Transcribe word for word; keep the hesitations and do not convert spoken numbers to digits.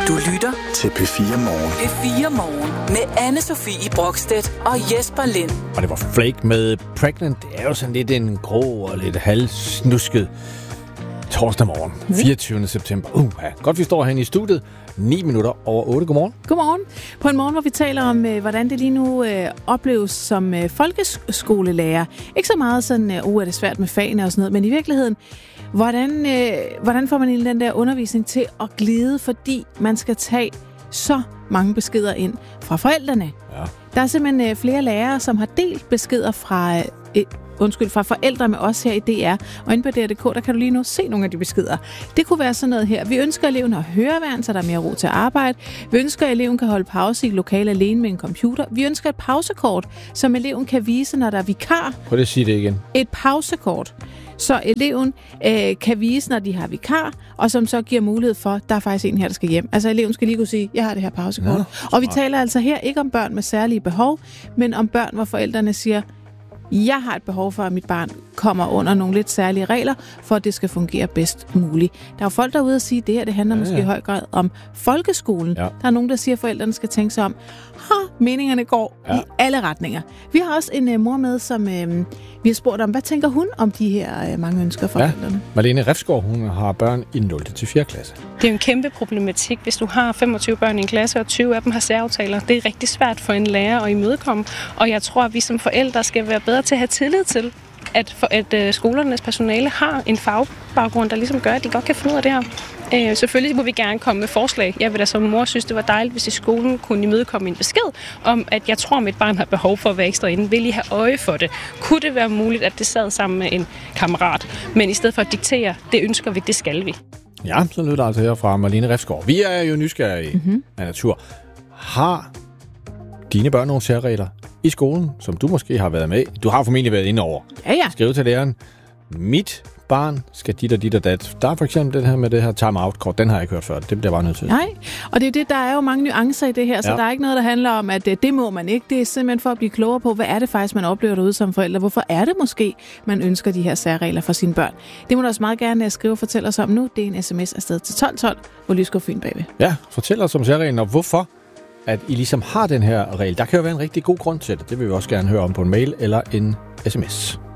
Du lytter til P fire Morgen. P fire Morgen med Anne-Sophie Brokstedt og Jesper Lind. Og det var Flake med Pregnant. Det er jo sådan lidt en grå og lidt halvsnusket torsdag morgen. fireogtyvende september. Uh, ja. Godt, vi står herinde i studiet. ni minutter over otte. Godmorgen. Godmorgen. På en morgen, hvor vi taler om, øh, hvordan det lige nu øh, opleves som øh, folkeskolelærer. Ikke så meget sådan, øh, uh, er det svært med fagene og sådan noget, men i virkeligheden, hvordan, øh, hvordan får man egentlig den der undervisning til at glide, fordi man skal tage så mange beskeder ind fra forældrene. Ja. Der er simpelthen øh, flere lærere, som har delt beskeder fra... Øh, Undskyld, fra forældre med os her i D R. Og inde på D R punktum d k, der kan du lige nu se nogle af de beskeder. Det kunne være sådan noget her. Vi ønsker, at eleven har høreværn, så der er mere ro til at arbejde. Vi ønsker, at eleven kan holde pause i et lokale alene med en computer. Vi ønsker et pausekort, som eleven kan vise, når der er vikar. Prøv at sige det igen. Et pausekort, så eleven øh, kan vise, når de har vikar, og som så giver mulighed for, at der er faktisk en her, der skal hjem. Altså eleven skal lige kunne sige, jeg har det her pausekort. Ja, og vi taler altså her ikke om børn med særlige behov, men om børn, hvor forældrene siger, jeg har et behov for, at mit barn kommer under nogle lidt særlige regler, for at det skal fungere bedst muligt. Der er jo folk derude at sige, at det her det handler ja, ja. måske i høj grad om folkeskolen. Ja. Der er nogen, der siger, at forældrene skal tænke sig om, ha, meningerne går ja. i alle retninger. Vi har også en uh, mor med, som uh, vi har spurgt om, hvad tænker hun om de her uh, mange ønsker fra ja. forældrene? Malene Refsgaard, hun har børn i nul til fjerde klasse. Det er jo en kæmpe problematik, hvis du har femogtyve børn i en klasse, og tyve af dem har særaftaler. Det er rigtig svært for en lærer at imødekomme, og jeg tror, at vi som forældre skal være bedre til at have tillid til, at, for, at uh, skolernes personale har en fagbaggrund, der ligesom gør, at de godt kan finde ud af det her. Uh, selvfølgelig må vi gerne komme med forslag. Jeg vil da som mor synes, det var dejligt, hvis i skolen kunne imødekomme en besked om, at jeg tror, at mit barn har behov for at være ekstra inde. Vil I have øje for det? Kunne det være muligt, at det sad sammen med en kammerat? Men i stedet for at diktere, det ønsker vi, det skal vi. Ja, så lyder det altså her fra Malene Refsgaard. Vi er jo nysgerrige mm-hmm. af natur. Har dine børn nogle særregler i skolen, som du måske har været med? Du har formentlig været inde over. Ja, ja. Skriv til læreren. Mit barn skal dit og dit og dat. Der er for eksempel den her med det her time-out-kort. Den har jeg ikke hørt før. Det bliver jeg bare nødt til. Nej, og det er det, der er jo mange nuancer i det her, så ja. der er ikke noget, der handler om, at det må man ikke. Det er simpelthen for at blive klogere på, hvad er det faktisk, man oplever derude som forældre. Hvorfor er det måske, man ønsker de her særregler for sine børn? Det må du også meget gerne skrive og fortælle os om nu. Det er en sms afsted til tolv tolv, hvor Lyskov Fyn bagved. Ja, fortæl os om særreglen, og hvorfor at I ligesom har den her regel. Der kan jo være en rigtig god grund til det. Det vil vi også gerne høre om på en mail eller en sms.